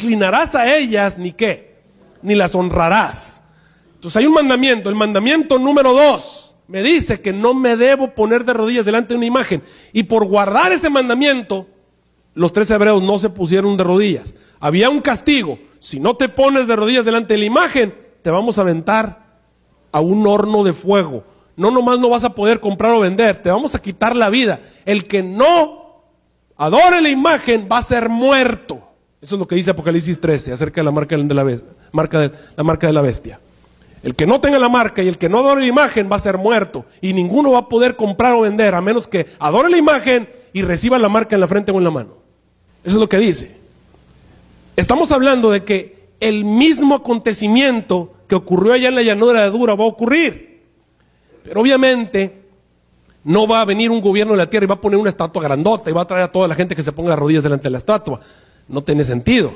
inclinarás a ellas, ni qué, ni las honrarás. Entonces hay un mandamiento, el mandamiento número 2, me dice que no me debo poner de rodillas delante de una imagen. Y por guardar ese mandamiento, los 3 hebreos no se pusieron de rodillas. Había un castigo: si no te pones de rodillas delante de la imagen, te vamos a aventar a un horno de fuego. No nomás no vas a poder comprar o vender, te vamos a quitar la vida. El que no adore la imagen va a ser muerto. Eso es lo que dice Apocalipsis 13 acerca de la marca de la bestia. El que no tenga la marca y el que no adore la imagen va a ser muerto, y ninguno va a poder comprar o vender a menos que adore la imagen y reciba la marca en la frente o en la mano. Eso es lo que dice. Estamos hablando de que el mismo acontecimiento que ocurrió allá en la llanura de Dura va a ocurrir, pero obviamente no va a venir un gobierno de la tierra y va a poner una estatua grandota y va a traer a toda la gente que se ponga las rodillas delante de la estatua. No tiene sentido.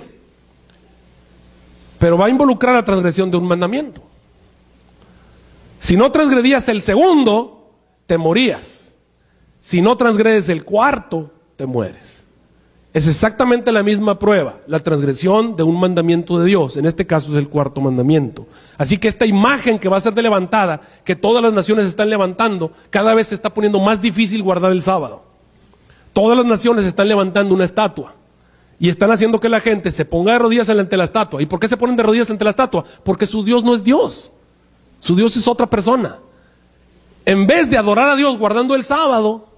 Pero va a involucrar la transgresión de un mandamiento. Si no transgredías el segundo, te morías. Si no transgredes el cuarto, te mueres. Es exactamente la misma prueba, la transgresión de un mandamiento de Dios. En este caso es el cuarto mandamiento. Así que esta imagen que va a ser levantada, que todas las naciones están levantando, cada vez se está poniendo más difícil guardar el sábado. Todas las naciones están levantando una estatua y están haciendo que la gente se ponga de rodillas ante la estatua. ¿Y por qué se ponen de rodillas ante la estatua? Porque su Dios no es Dios. Su Dios es otra persona. En vez de adorar a Dios guardando el sábado,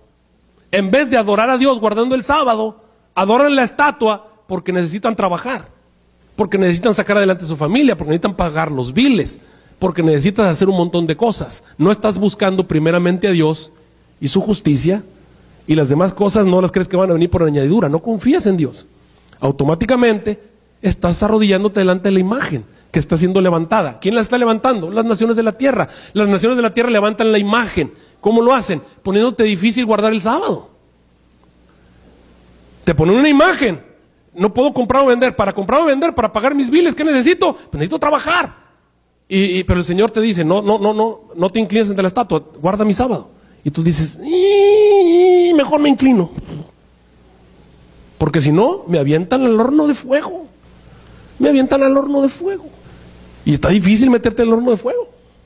adoran la estatua porque necesitan trabajar, porque necesitan sacar adelante a su familia, porque necesitan pagar los biles, porque necesitas hacer un montón de cosas. No estás buscando primeramente a Dios y su justicia, y las demás cosas no las crees que van a venir por añadidura. No confías en Dios. Automáticamente estás arrodillándote delante de la imagen que está siendo levantada. ¿Quién la está levantando? Las naciones de la tierra. Las naciones de la tierra levantan la imagen. ¿Cómo lo hacen? Poniéndote difícil guardar el sábado. Te ponen una imagen. No puedo comprar o vender. Para comprar o vender, para pagar mis biles, ¿qué necesito? Pues necesito trabajar. Pero el Señor te dice, no te inclines ante la estatua, guarda mi sábado. Y tú dices, mejor me inclino. Porque si no, me avientan al horno de fuego. Y está difícil meterte en el horno de fuego.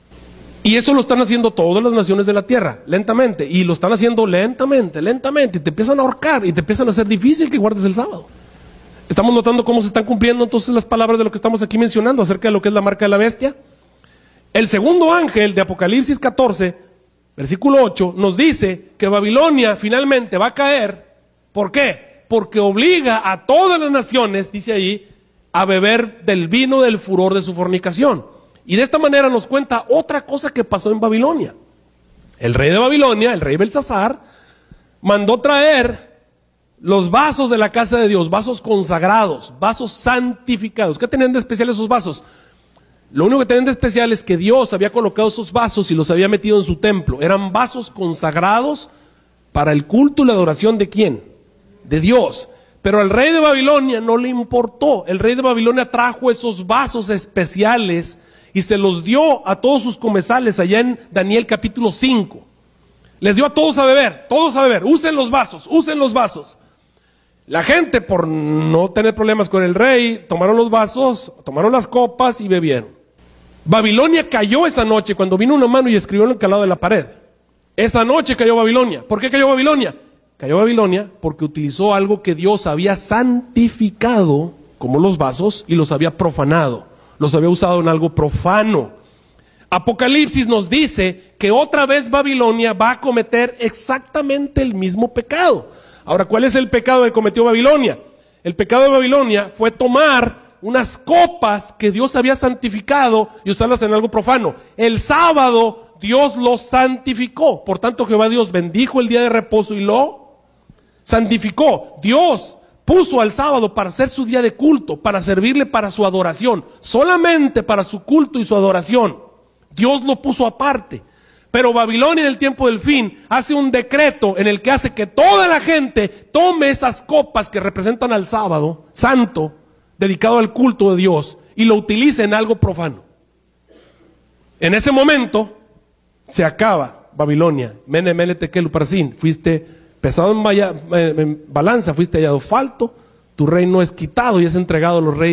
Y eso lo están haciendo todas las naciones de la tierra, lentamente. Y lo están haciendo lentamente. Y te empiezan a ahorcar y te empiezan a hacer difícil que guardes el sábado. Estamos notando cómo se están cumpliendo entonces las palabras de lo que estamos aquí mencionando acerca de lo que es la marca de la bestia. El segundo ángel de Apocalipsis 14, versículo 8, nos dice que Babilonia finalmente va a caer. ¿Por qué? Porque obliga a todas las naciones, dice ahí, a beber del vino del furor de su fornicación. Y de esta manera nos cuenta otra cosa que pasó en Babilonia. El rey de Babilonia, el rey Belsasar, mandó traer los vasos de la casa de Dios, vasos consagrados, vasos santificados. ¿Qué tenían de especial esos vasos? Lo único que tenían de especial es que Dios había colocado esos vasos y los había metido en su templo. Eran vasos consagrados para el culto y la adoración ¿de quién? De Dios. Pero al rey de Babilonia no le importó. El rey de Babilonia trajo esos vasos especiales y se los dio a todos sus comensales allá en Daniel capítulo 5. Les dio a todos a beber, usen los vasos. La gente, por no tener problemas con el rey, tomaron los vasos, tomaron las copas y bebieron. Babilonia cayó esa noche cuando vino una mano y escribió en el calado de la pared. Esa noche cayó Babilonia. ¿Por qué cayó Babilonia? Cayó Babilonia porque utilizó algo que Dios había santificado, como los vasos, y los había profanado. Los había usado en algo profano. Apocalipsis nos dice que otra vez Babilonia va a cometer exactamente el mismo pecado. Ahora, ¿cuál es el pecado que cometió Babilonia? El pecado de Babilonia fue tomar unas copas que Dios había santificado y usarlas en algo profano. El sábado Dios lo santificó. Por tanto, Jehová Dios bendijo el día de reposo y lo santificó. Dios puso al sábado para ser su día de culto, para servirle para su adoración, solamente para su culto y su adoración. Dios lo puso aparte. Pero Babilonia en el tiempo del fin hace un decreto en el que hace que toda la gente tome esas copas que representan al sábado santo, dedicado al culto de Dios, y lo utilice en algo profano. En ese momento se acaba Babilonia. Mene, mene, tekel, uparsin. Fuiste pesado en balanza, fuiste hallado falto, tu reino es quitado y es entregado a los reyes